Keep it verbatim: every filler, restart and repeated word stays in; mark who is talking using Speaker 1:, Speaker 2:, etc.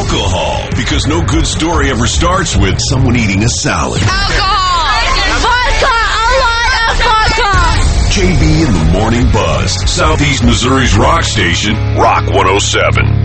Speaker 1: alcohol, because no good story ever starts with someone eating a salad.
Speaker 2: Alcohol! Vodka! A lot of vodka!
Speaker 1: J B in the Morning Buzz, Southeast Missouri's rock station, Rock one oh seven.